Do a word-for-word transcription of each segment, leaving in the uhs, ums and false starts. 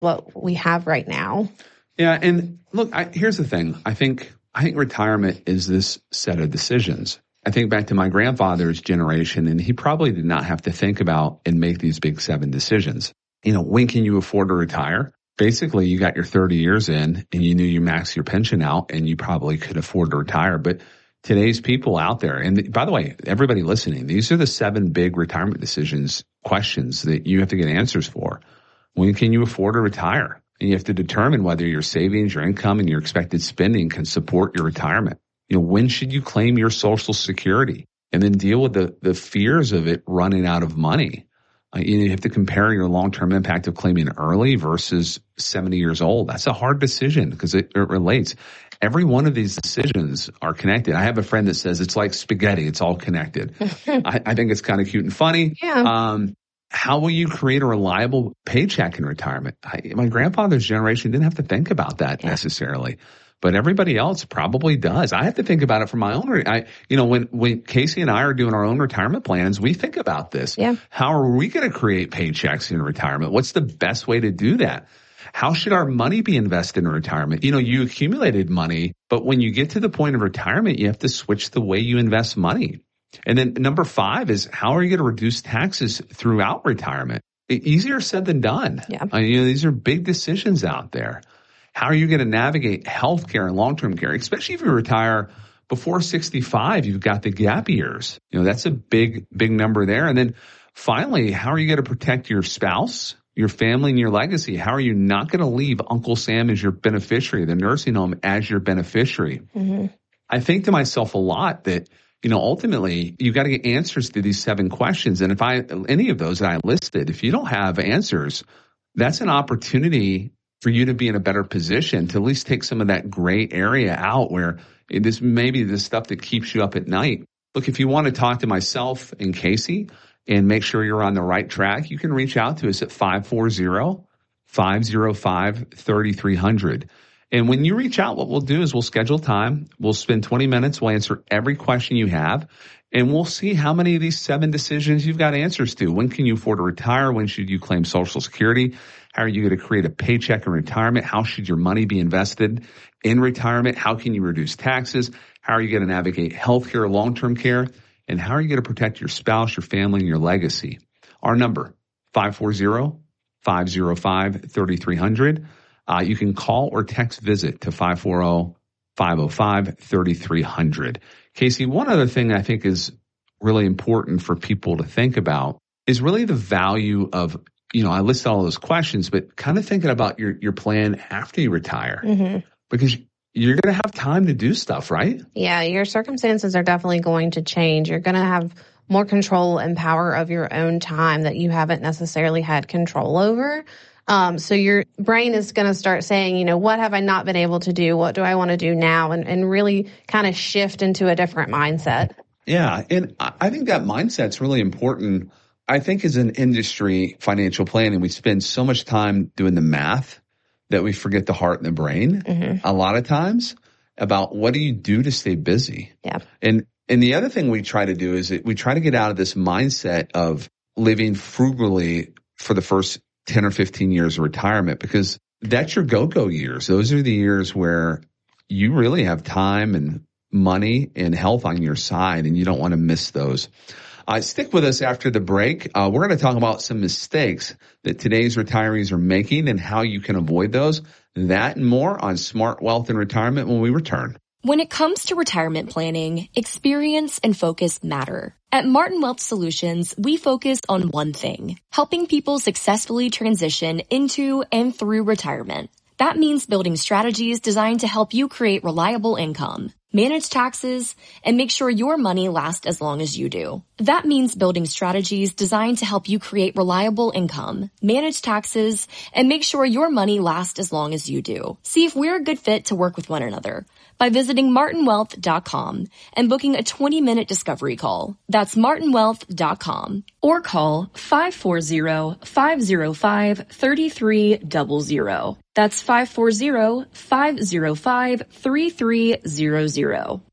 what we have right now. Yeah. And look, I, here's the thing. I think, I think retirement is this set of decisions. I think back to my grandfather's generation, and he probably did not have to think about and make these big seven decisions. You know, when can you afford to retire? Basically, you got your thirty years in and you knew you maxed your pension out and you probably could afford to retire. But today's people out there, and by the way, everybody listening, these are the seven big retirement decisions questions that you have to get answers for. When can you afford to retire? And you have to determine whether your savings, your income, and your expected spending can support your retirement. You know, when should you claim your Social Security? And then deal with the, the fears of it running out of money. Uh, you have to compare your long-term impact of claiming early versus seventy years old. That's a hard decision because it, it relates. Every one of these decisions are connected. I have a friend that says it's like spaghetti. It's all connected. I, I think it's kind of cute and funny. Yeah. Um, how will you create a reliable paycheck in retirement? I, my grandfather's generation didn't have to think about that yeah. necessarily. But everybody else probably does. I have to think about it for my own. Re- I, you know, when, when Casey and I are doing our own retirement plans, we think about this. Yeah. How are we going to create paychecks in retirement? What's the best way to do that? How should our money be invested in retirement? You know, you accumulated money, but when you get to the point of retirement, you have to switch the way you invest money. And then number five is how are you going to reduce taxes throughout retirement? Easier said than done. Yeah. I mean, you know, these are big decisions out there. How are you going to navigate healthcare and long-term care, especially if you retire before sixty-five? You've got the gap years. You know, that's a big, big number there. And then finally, how are you going to protect your spouse, your family, and your legacy? How are you not going to leave Uncle Sam as your beneficiary, the nursing home as your beneficiary? Mm-hmm. I think to myself a lot that, you know, ultimately you've got to get answers to these seven questions. And if I, any of those that I listed, if you don't have answers, that's an opportunity for you to be in a better position to at least take some of that gray area out where this maybe the stuff that keeps you up at night. Look, if you want to talk to myself and Casey and make sure you're on the right track, you can reach out to us at five four zero, five zero five, three three zero zero. And when you reach out, what we'll do is we'll schedule time. We'll spend twenty minutes. We'll answer every question you have. And we'll see how many of these seven decisions you've got answers to. When can you afford to retire? When should you claim Social Security? How are you going to create a paycheck in retirement? How should your money be invested in retirement? How can you reduce taxes? How are you going to navigate healthcare, long-term care? And how are you going to protect your spouse, your family, and your legacy? Our number, five four zero, five zero five, three three zero zero. Uh, you can call or text visit to five four zero, five zero five, three three zero zero. Casey, one other thing I think is really important for people to think about is really the value of, you know, I listed all those questions, but kind of thinking about your, your plan after you retire. Mm-hmm. Because you're going to have time to do stuff, right? Yeah, your circumstances are definitely going to change. You're going to have more control and power of your own time that you haven't necessarily had control over. Um, so your brain is going to start saying, you know, what have I not been able to do? What do I want to do now? And, and really kind of shift into a different mindset. Yeah. And I think that mindset's really important. I think as an industry, financial planning, we spend so much time doing the math that we forget the heart and the brain mm-hmm. a lot of times about what do you do to stay busy? Yeah. And, and the other thing we try to do is that we try to get out of this mindset of living frugally for the first ten or fifteen years of retirement, because that's your go-go years. Those are the years where you really have time and money and health on your side, and you don't want to miss those. Uh, stick with us after the break. Uh, we're going to talk about some mistakes that today's retirees are making and how you can avoid those. That and more on Smart Wealth and Retirement when we return. When it comes to retirement planning, experience and focus matter. At Martin Wealth Solutions, we focus on one thing, helping people successfully transition into and through retirement. That means building strategies designed to help you create reliable income, manage taxes, and make sure your money lasts as long as you do. That means building strategies designed to help you create reliable income, manage taxes, and make sure your money lasts as long as you do. See if we're a good fit to work with one another by visiting martin wealth dot com and booking a twenty minute discovery call. That's martin wealth dot com. Or call five four zero, five zero five, three three zero zero. That's five four zero, five zero five, three three zero zero.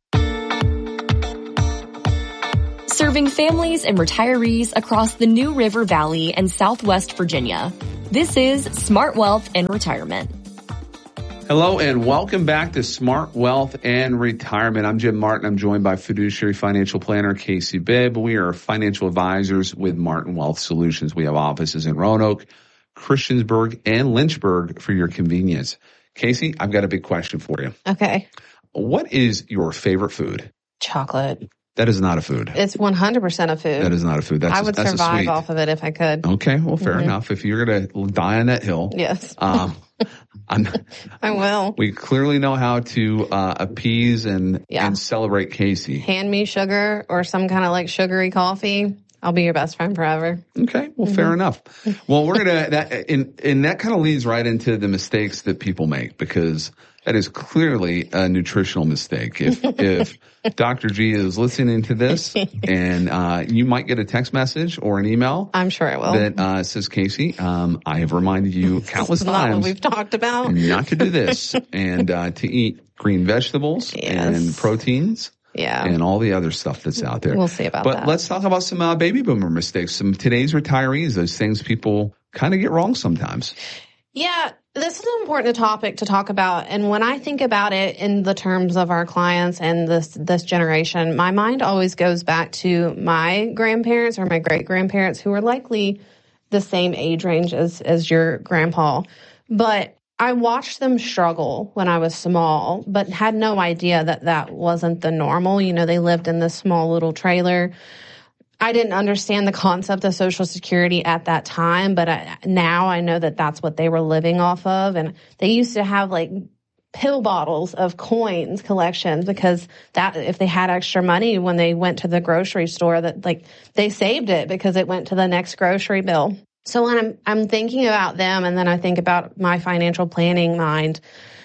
Serving families and retirees across the New River Valley and Southwest Virginia, This is Smart Wealth and Retirement. Hello and welcome back to Smart Wealth and Retirement. I'm Jim Martin. I'm joined by fiduciary financial planner Casey Bibb. We are financial advisors with Martin Wealth Solutions. We have offices in Roanoke, Christiansburg, and Lynchburg for your convenience. Casey, I've got a big question for you. Okay. What is your favorite food? Chocolate. That is not a food. It's one hundred percent a food. That is not a food. That's I would a, that's survive a sweet. off of it if I could. Okay, well, fair mm-hmm. enough. If you're going to die on that hill. Yes. Um, I'm, I will. We clearly know how to uh, appease and, yeah. and celebrate Casey. Hand me sugar or some kind of like sugary coffee. I'll be your best friend forever. Okay, well, mm-hmm. fair enough. Well, we're gonna that and and that kind of leads right into the mistakes that people make, because that is clearly a nutritional mistake. If if Doctor G is listening to this, and uh you might get a text message or an email, I'm sure it will, that uh says, Casey, um I have reminded you countless this is times not what we've talked about, not to do this and uh to eat green vegetables yes. and proteins. Yeah. And all the other stuff that's out there. We'll see about but that. But let's talk about some uh, baby boomer mistakes. Some today's retirees, those things people kind of get wrong sometimes. Yeah, this is an important topic to talk about. And when I think about it in the terms of our clients and this this generation, my mind always goes back to my grandparents or my great-grandparents, who are likely the same age range as, as your grandpa. But I watched them struggle when I was small, but had no idea that that wasn't the normal. You know, they lived in this small little trailer. I didn't understand the concept of Social Security at that time, but I, now I know that that's what they were living off of. And they used to have like pill bottles of coins collections, because that if they had extra money when they went to the grocery store, that like they saved it because it went to the next grocery bill. So when I'm I'm thinking about them, and then I think about my financial planning mind,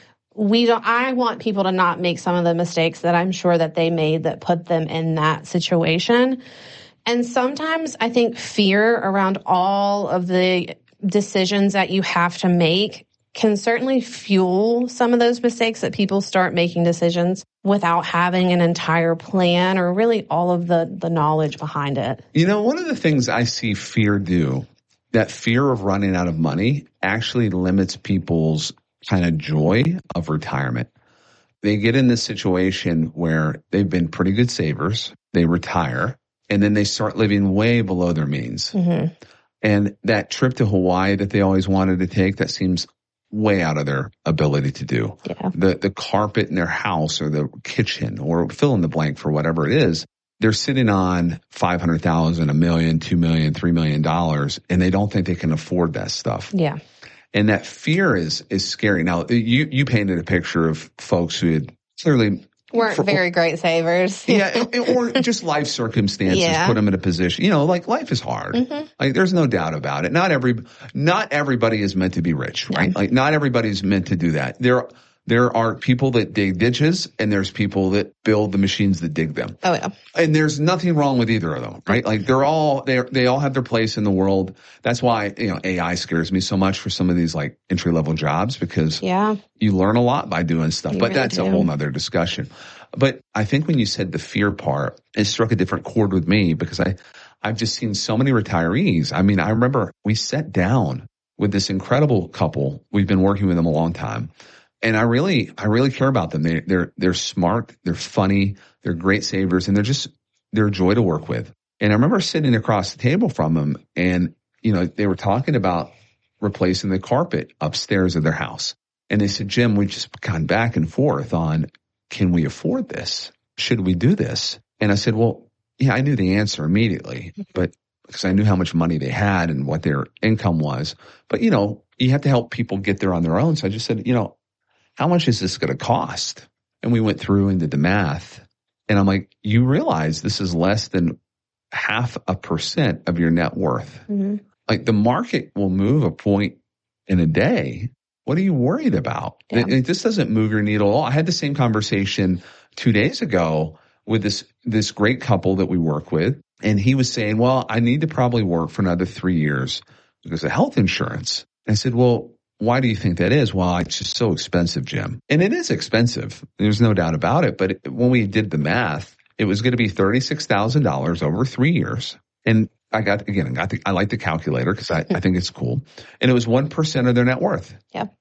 we don't. I want people to not make some of the mistakes that I'm sure that they made that put them in that situation. And sometimes I think fear around all of the decisions that you have to make can certainly fuel some of those mistakes, that people start making decisions without having an entire plan or really all of the, the knowledge behind it. You know, one of the things I see fear do, that fear of running out of money actually limits people's kind of joy of retirement. They get in this situation where they've been pretty good savers, they retire, and then they start living way below their means. Mm-hmm. And that trip to Hawaii that they always wanted to take, that seems way out of their ability to do. Yeah. The the carpet in their house or the kitchen or fill in the blank for whatever it is, they're sitting on five hundred thousand dollars, a million, two million, three million dollars, and they don't think they can afford that stuff. Yeah. And that fear is is scary. Now, you you painted a picture of folks who had clearly weren't for, very great savers. Yeah, or just life circumstances yeah. put them in a position. You know, like life is hard. Mm-hmm. Like there's no doubt about it. Not every not everybody is meant to be rich, right? Yeah. Like not everybody's meant to do that. There there are people that dig ditches, and there's people that build the machines that dig them. Oh yeah. And there's nothing wrong with either of them, right? Like they're all they they all have their place in the world. That's why, you know, A I scares me so much for some of these like entry level jobs, because yeah. you learn a lot by doing stuff. You but really that's do. a whole nother discussion. But I think when you said the fear part, it struck a different chord with me, because I I've just seen so many retirees. I mean, I remember we sat down with this incredible couple. We've been working with them a long time. And I really, I really care about them. They, they're, they're smart. They're funny. They're great savers, and they're just, they're a joy to work with. And I remember sitting across the table from them, and, you know, they were talking about replacing the carpet upstairs of their house. And they said, Jim, we've just gone back and forth on, can we afford this? Should we do this? And I said, well, yeah, I knew the answer immediately, but because I knew how much money they had and what their income was. But, you know, you have to help people get there on their own. So I just said, you know, how much is this going to cost? And we went through and did the math. And I'm like, you realize this is less than half a percent of your net worth. Mm-hmm. Like the market will move a point in a day. What are you worried about? Yeah. It, it, this doesn't move your needle at all. I had the same conversation two days ago with this, this great couple that we work with. And he was saying, well, I need to probably work for another three years because of health insurance. I said, well, why do you think that is? Well, it's just so expensive, Jim. And it is expensive. There's no doubt about it. But it, when we did the math, it was going to be thirty-six thousand dollars over three years. And I got, again, I got the, I like the calculator because I, I think it's cool. And it was one percent of their net worth. Yep.